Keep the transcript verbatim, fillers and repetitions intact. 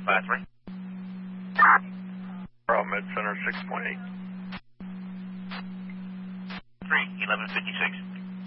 five three. Bravo Med Center six point eight. three, eleven fifty-six.